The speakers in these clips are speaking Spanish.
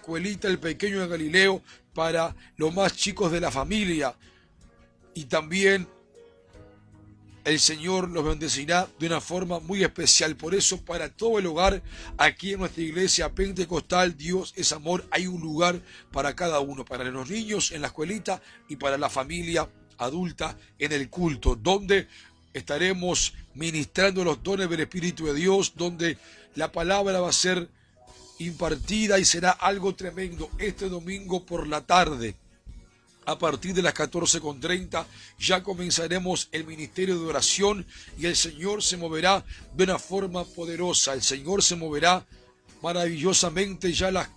escuelita El Pequeño de Galileo para los más chicos de la familia. Y también el Señor los bendecirá de una forma muy especial. Por eso, para todo el hogar, aquí en nuestra iglesia pentecostal, Dios es amor, hay un lugar para cada uno, para los niños en la escuelita y para la familia adulta en el culto, donde estaremos ministrando los dones del Espíritu de Dios, donde la palabra va a ser impartida y será algo tremendo. Este domingo por la tarde, a partir de las 14:30, ya comenzaremos el ministerio de oración y el Señor se moverá de una forma poderosa. El Señor se moverá maravillosamente. Ya a las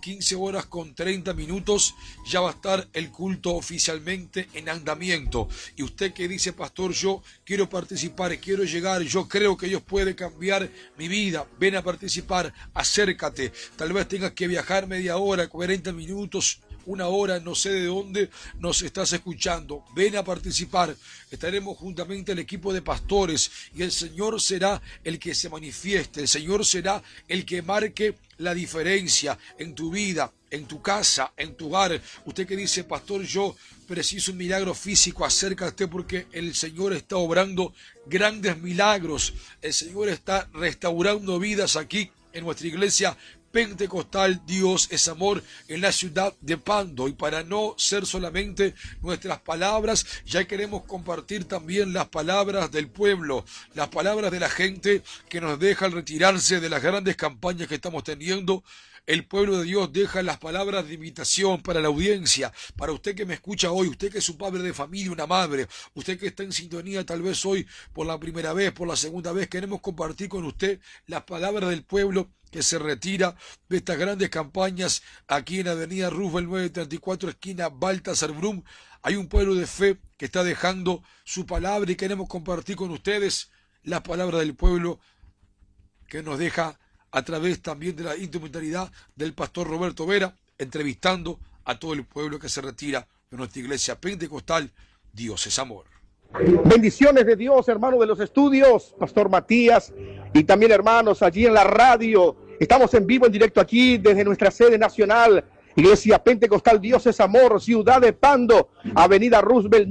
15:30 ya va a estar el culto oficialmente en andamiento. Y usted que dice: pastor, yo quiero participar, quiero llegar, yo creo que Dios puede cambiar mi vida, ven a participar, acércate. Tal vez tengas que viajar media hora, 40 minutos, una hora, no sé de dónde nos estás escuchando. Ven a participar. Estaremos juntamente el equipo de pastores y el Señor será el que se manifieste. El Señor será el que marque la diferencia en tu vida, en tu casa, en tu hogar. Usted que dice: pastor, yo preciso un milagro físico, acércate, porque el Señor está obrando grandes milagros. El Señor está restaurando vidas aquí en nuestra iglesia pentecostal Dios es amor en la ciudad de Pando. Y para no ser solamente nuestras palabras, ya queremos compartir también las palabras del pueblo, las palabras de la gente que nos deja al retirarse de las grandes campañas que estamos teniendo. El pueblo de Dios deja las palabras de invitación para la audiencia, para usted que me escucha hoy, usted que es un padre de familia, una madre, usted que está en sintonía tal vez hoy por la primera vez, por la segunda vez. Queremos compartir con usted las palabras del pueblo que se retira de estas grandes campañas aquí en Avenida Roosevelt 934, esquina Baltasar Brum. Hay un pueblo de fe que está dejando su palabra y queremos compartir con ustedes las palabras del pueblo que nos deja a través también de la instrumentalidad del pastor Roberto Vera, entrevistando a todo el pueblo que se retira de nuestra iglesia pentecostal. Dios es amor. Bendiciones de Dios, hermanos de los estudios, Pastor Matías, y también hermanos allí en la radio. Estamos en vivo, en directo aquí desde nuestra sede nacional, Iglesia Pentecostal Dios es Amor, Ciudad de Pando, Avenida Roosevelt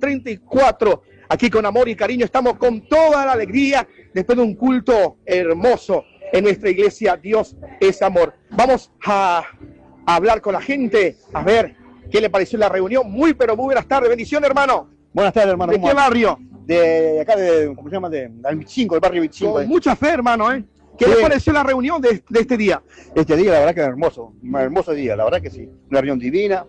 934. Aquí con amor y cariño estamos con toda la alegría después de un culto hermoso en nuestra iglesia Dios es Amor. Vamos a hablar con la gente, a ver qué le pareció la reunión. Muy buenas tardes, bendiciones, hermano. Buenas tardes, hermano. ¿De qué barrio? De acá, ¿cómo se llama? Del 25, del barrio 25. Con mucha fe, hermano, ¿eh? ¿Qué le pareció la reunión de este día? Este día, la verdad que es hermoso, un hermoso día, la verdad que sí. Una reunión divina.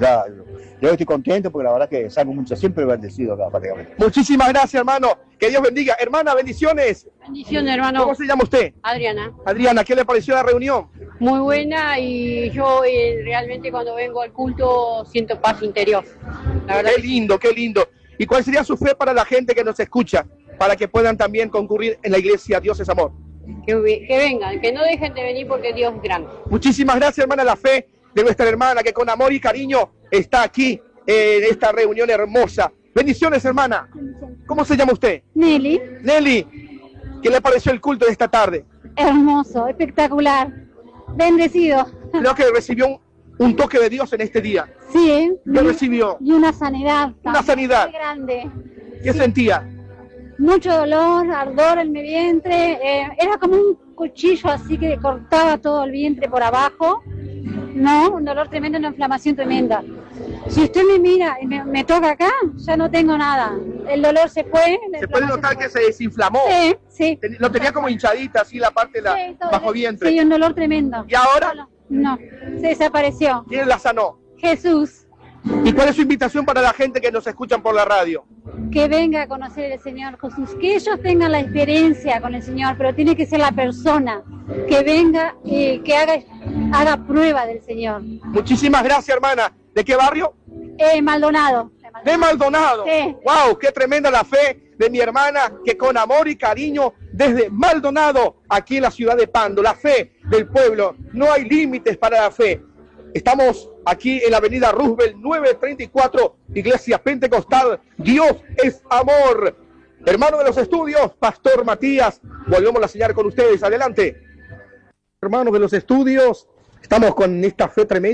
Yo estoy contento porque la verdad que salgo mucho, siempre bendecido acá, prácticamente. Muchísimas gracias, hermano. Que Dios bendiga. Hermana, bendiciones. Bendiciones, hermano. ¿Cómo se llama usted? Adriana. Adriana, ¿qué le pareció la reunión? Muy buena, y yo realmente cuando vengo al culto siento paz interior. La verdad Qué lindo, qué lindo. ¿Y cuál sería su fe para la gente que nos escucha? Para que puedan también concurrir en la iglesia Dios es Amor. que vengan, que no dejen de venir porque Dios es grande. Muchísimas gracias, hermana, la fe de nuestra hermana que con amor y cariño está aquí en esta reunión hermosa. Bendiciones, hermana. ¿Cómo se llama usted? Nelly. Nelly, ¿qué le pareció el culto de esta tarde? Hermoso, espectacular, bendecido. Creo que recibió un toque de Dios en este día. Sí. ¿Qué recibió? Y una sanidad. Una sanidad. Muy grande. ¿Qué sentía? Mucho dolor, ardor en mi vientre. Era como un cuchillo así que cortaba todo el vientre por abajo. No, un dolor tremendo, una inflamación tremenda. Si usted me mira y me toca acá, ya no tengo nada. El dolor se fue. ¿Se puede notar que se desinflamó? Sí, sí. Lo tenía como hinchadita, así la parte de Sí, bajo vientre. Sí, un dolor tremendo. ¿Y ahora? No, se desapareció. ¿Quién la sanó? Jesús. ¿Y cuál es su invitación para la gente que nos escuchan por la radio? Que venga a conocer al Señor Jesús, que ellos tengan la experiencia con el Señor, pero tiene que ser la persona que venga y que haga prueba del Señor. Muchísimas gracias, hermana. ¿De qué barrio? Maldonado. De Maldonado. Sí. ¡Wow! ¡Qué tremenda la fe de mi hermana que con amor y cariño desde Maldonado, aquí en la ciudad de Pando! La fe del pueblo. No hay límites para la fe. Estamos aquí en la avenida Roosevelt 934, Iglesia Pentecostal. Dios es amor. Hermano de los estudios, Pastor Matías, volvemos a señal con ustedes. Adelante. Hermanos de los estudios, estamos con esta fe tremenda.